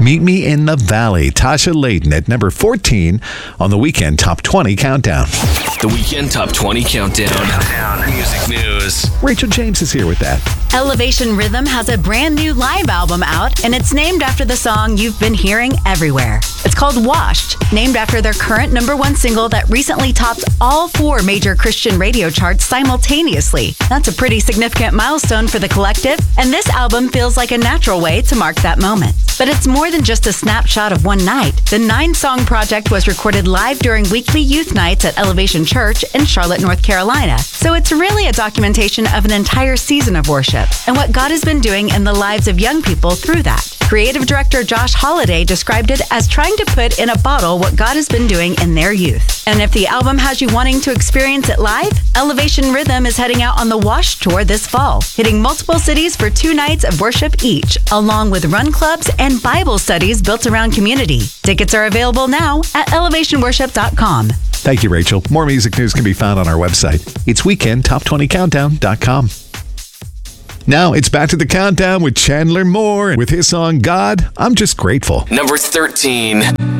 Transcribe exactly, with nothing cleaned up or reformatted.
Meet Me in the Valley. Tasha Layden at number fourteen on the Weekend Top twenty Countdown. The Weekend Top twenty Countdown. Music news. Rachel James is here with that. Elevation Rhythm has a brand new live album out, and it's named after the song you've been hearing everywhere. It's called Washed, named after their current number one single that recently topped all four major Christian radio charts simultaneously. That's a pretty significant milestone for the collective, and this album feels like a natural way to mark that moment. But it's more than just a snapshot of one night. The nine-song project was recorded live during weekly youth nights at Elevation Church in Charlotte, North Carolina. So it's really a documentation of an entire season of worship and what God has been doing in the lives of young people through that. Creative director Josh Holiday described it as trying to put in a bottle what God has been doing in their youth. And if the album has you wanting to experience it live, Elevation Rhythm is heading out on the Wash Tour this fall, hitting multiple cities for two nights of worship each, along with run clubs and Bible studies built around community. Tickets are available now at elevation worship dot com. Thank you, Rachel. More music news can be found on our website. It's weekend top twenty countdown dot com. Now it's back to the countdown with Chandler Moore with his song, God, I'm Just Grateful. Number thirteen.